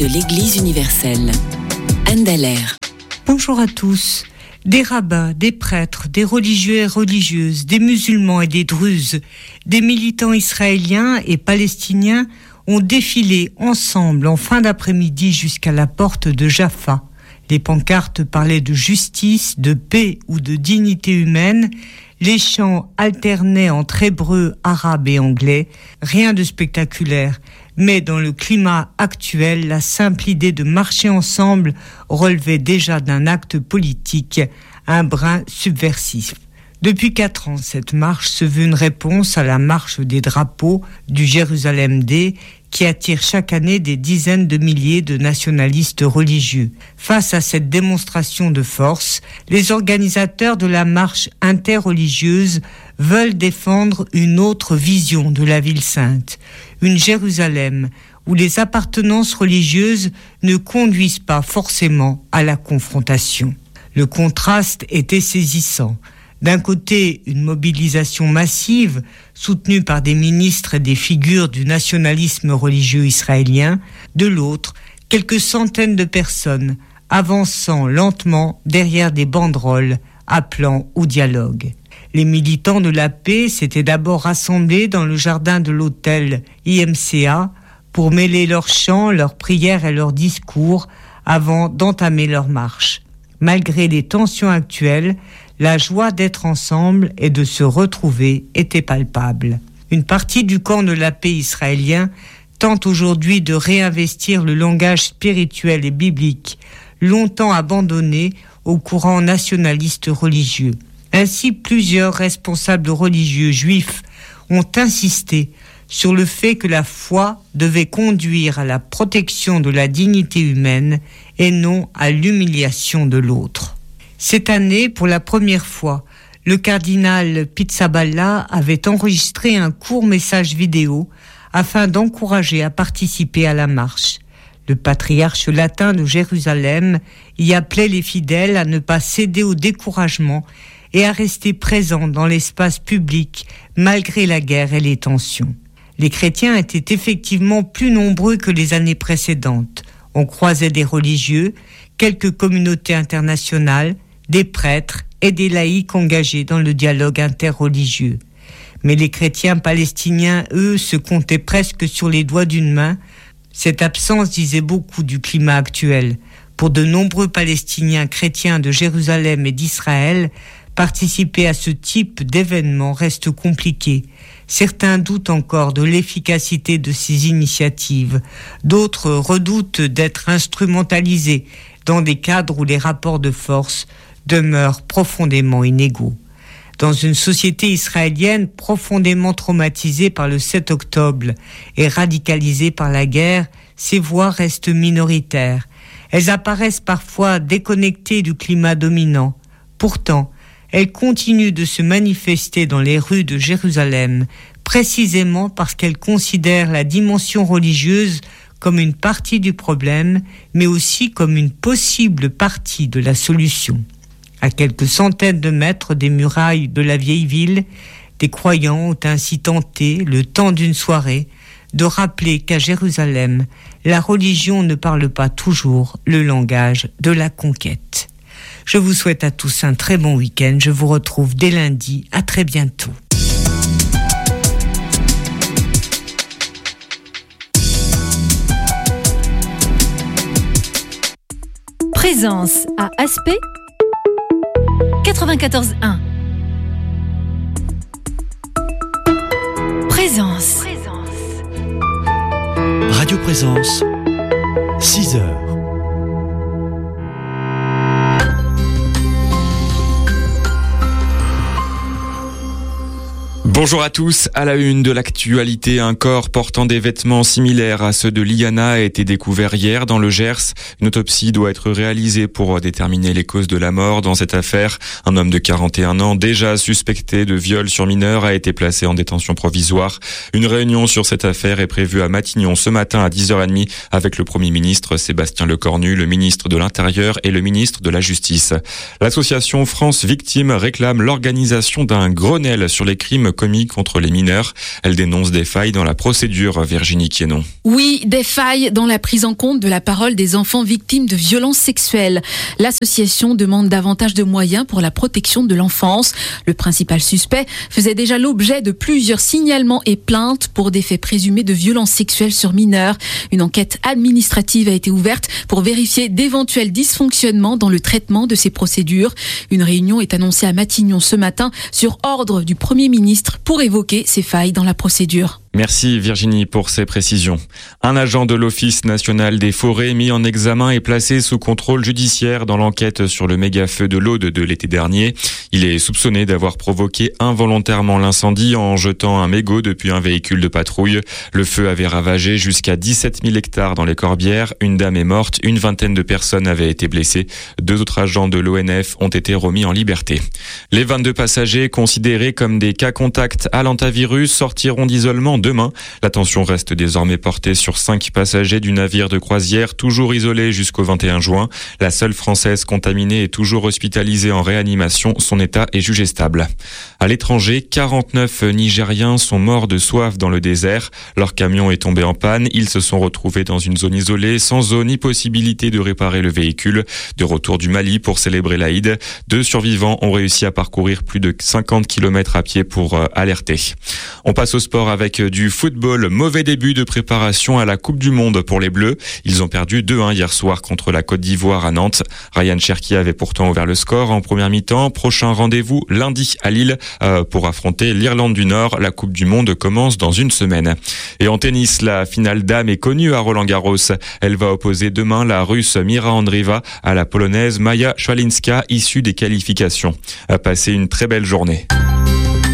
de l'Église universelle. Anne Dallaire. Bonjour à tous. Des rabbins, des prêtres, des religieux et religieuses, des musulmans et des druzes, des militants israéliens et palestiniens ont défilé ensemble en fin d'après-midi jusqu'à la porte de Jaffa. Les pancartes parlaient de justice, de paix ou de dignité humaine. Les chants alternaient entre hébreu, arabe et anglais. Rien de spectaculaire. Mais dans le climat actuel, la simple idée de marcher ensemble relevait déjà d'un acte politique, un brin subversif. Depuis 4 ans, cette marche se veut une réponse à la marche des drapeaux du Jérusalem Day qui attire chaque année des dizaines de milliers de nationalistes religieux. Face à cette démonstration de force, les organisateurs de la marche interreligieuse veulent défendre une autre vision de la ville sainte, une Jérusalem où les appartenances religieuses ne conduisent pas forcément à la confrontation. Le contraste était saisissant. D'un côté, une mobilisation massive, soutenue par des ministres et des figures du nationalisme religieux israélien. De l'autre, quelques centaines de personnes avançant lentement derrière des banderoles appelant au dialogue. Les militants de la paix s'étaient d'abord rassemblés dans le jardin de l'hôtel IMCA pour mêler leurs chants, leurs prières et leurs discours avant d'entamer leur marche. Malgré les tensions actuelles, la joie d'être ensemble et de se retrouver était palpable. Une partie du camp de la paix israélien tente aujourd'hui de réinvestir le langage spirituel et biblique, longtemps abandonné au courant nationaliste religieux. Ainsi, plusieurs responsables religieux juifs ont insisté sur le fait que la foi devait conduire à la protection de la dignité humaine et non à l'humiliation de l'autre. Cette année, pour la première fois, le cardinal Pizzaballa avait enregistré un court message vidéo afin d'encourager à participer à la marche. Le patriarche latin de Jérusalem y appelait les fidèles à ne pas céder au découragement et à rester présents dans l'espace public malgré la guerre et les tensions. Les chrétiens étaient effectivement plus nombreux que les années précédentes. On croisait des religieux, quelques communautés internationales, des prêtres et des laïcs engagés dans le dialogue interreligieux. Mais les chrétiens palestiniens, eux, se comptaient presque sur les doigts d'une main. Cette absence disait beaucoup du climat actuel. Pour de nombreux Palestiniens chrétiens de Jérusalem et d'Israël, participer à ce type d'événement reste compliqué. Certains doutent encore de l'efficacité de ces initiatives. D'autres redoutent d'être instrumentalisés dans des cadres où les rapports de force demeurent profondément inégaux. Dans une société israélienne profondément traumatisée par le 7 octobre et radicalisée par la guerre, ces voix restent minoritaires. Elles apparaissent parfois déconnectées du climat dominant. Pourtant, elles continuent de se manifester dans les rues de Jérusalem, précisément parce qu'elles considèrent la dimension religieuse comme une partie du problème, mais aussi comme une possible partie de la solution. À quelques centaines de mètres des murailles de la vieille ville, des croyants ont ainsi tenté, le temps d'une soirée, de rappeler qu'à Jérusalem, la religion ne parle pas toujours le langage de la conquête. Je vous souhaite à tous un très bon week-end. Je vous retrouve dès lundi. À très bientôt. Présence à Aspect 94.1. Présence. Radio Présence, 6 heures. Bonjour à tous, à la une de l'actualité, un corps portant des vêtements similaires à ceux de Liana a été découvert hier dans le Gers. Une autopsie doit être réalisée pour déterminer les causes de la mort. Dans cette affaire, un homme de 41 ans, déjà suspecté de viol sur mineur, a été placé en détention provisoire. Une réunion sur cette affaire est prévue à Matignon ce matin à 10h30 avec le Premier ministre Sébastien Lecornu, le ministre de l'Intérieur et le ministre de la Justice. L'association France Victimes réclame l'organisation d'un Grenelle sur les crimes commis commis contre les mineurs. Elle dénonce des failles dans la procédure, Virginie Quienon. Oui, des failles dans la prise en compte de la parole des enfants victimes de violences sexuelles. L'association demande davantage de moyens pour la protection de l'enfance. Le principal suspect faisait déjà l'objet de plusieurs signalements et plaintes pour des faits présumés de violences sexuelles sur mineurs. Une enquête administrative a été ouverte pour vérifier d'éventuels dysfonctionnements dans le traitement de ces procédures. Une réunion est annoncée à Matignon ce matin sur ordre du Premier ministre pour évoquer ces failles dans la procédure. Merci Virginie pour ces précisions. Un agent de l'Office national des forêts mis en examen et placé sous contrôle judiciaire dans l'enquête sur le méga-feu de l'Aude de l'été dernier. Il est soupçonné d'avoir provoqué involontairement l'incendie en jetant un mégot depuis un véhicule de patrouille. Le feu avait ravagé jusqu'à 17 000 hectares dans les Corbières. Une dame est morte, une vingtaine de personnes avaient été blessées. 2 autres agents de l'ONF ont été remis en liberté. Les 22 passagers considérés comme des cas contacts à l'hantavirus sortiront d'isolement demain. L'attention reste désormais portée sur 5 passagers du navire de croisière, toujours isolés jusqu'au 21 juin. La seule Française contaminée est toujours hospitalisée en réanimation. Son état est jugé stable. À l'étranger, 49 Nigériens sont morts de soif dans le désert. Leur camion est tombé en panne. Ils se sont retrouvés dans une zone isolée, sans eau ni possibilité de réparer le véhicule. De retour du Mali pour célébrer l'Aïd, 2 survivants ont réussi à parcourir plus de 50 km à pied pour alerter. On passe au sport avec du football. Mauvais début de préparation à la Coupe du Monde pour les Bleus. Ils ont perdu 2-1 hier soir contre la Côte d'Ivoire à Nantes. Ryan Cherki avait pourtant ouvert le score en première mi-temps. Prochain rendez-vous lundi à Lille pour affronter l'Irlande du Nord. La Coupe du Monde commence dans une semaine. Et en tennis, la finale dame est connue à Roland-Garros. Elle va opposer demain la Russe Mira Andreeva à la Polonaise Maja Szwalinska, issue des qualifications. Passez une très belle journée.